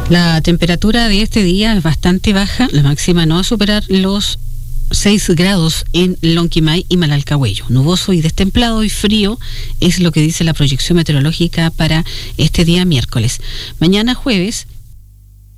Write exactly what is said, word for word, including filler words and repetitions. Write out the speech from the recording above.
La temperatura de este día es bastante baja, la máxima no va a superar los seis grados en Lonquimay y Malalcahuello. Nuboso y destemplado y frío es lo que dice la proyección meteorológica para este día miércoles. Mañana jueves